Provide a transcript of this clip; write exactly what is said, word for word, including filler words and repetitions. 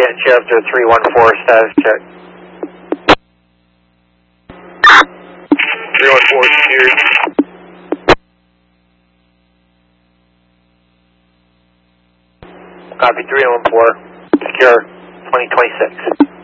Chester three one four, status check. three one four secured. Copy three one four, secure twenty twenty-six.